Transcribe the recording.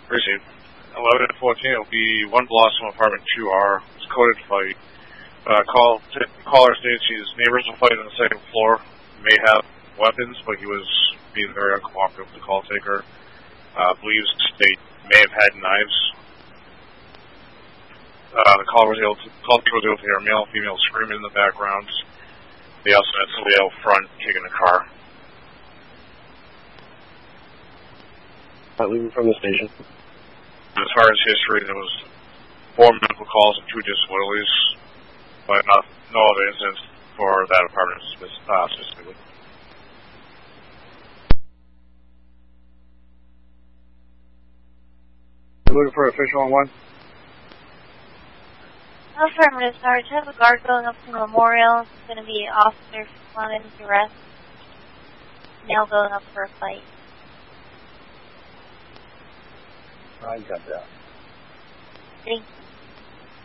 Received. 11 and 14, it'll be 1 Blossom, apartment 2R. It's coded fight. Caller states his neighbors will fight on the second floor. May have weapons, but he was being very uncooperative with the call taker. Believes they may have had knives. The caller was able to hear a male and female screaming in the background. They also had somebody out front kicking the car. Not leaving from the station. As far as history, there was 4 medical calls and 2 disabilities, but no other incidents for that apartment specifically. Looking for official on 1? Affirmative, Sarge. Have a guard going up to Memorial. It's going to be Officer Fleming's arrest. Male going up for a fight. I got that. Thank you.